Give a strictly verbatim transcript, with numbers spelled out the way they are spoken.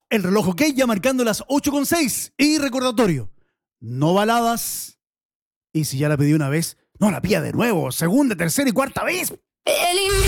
El reloj OK ya marcando las ocho con seis. Y recordatorio, no baladas. Y si ya la pedí una vez, no la pida de nuevo, segunda, tercera y cuarta vez.